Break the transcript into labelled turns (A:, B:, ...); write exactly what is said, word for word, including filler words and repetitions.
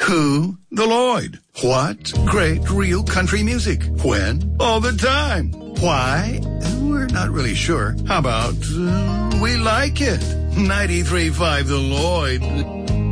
A: Who? The Lloyd. What? Great real country music. When? All the time. Why? We're not really sure. How about uh, we like it? ninety-three point five The Lloyd.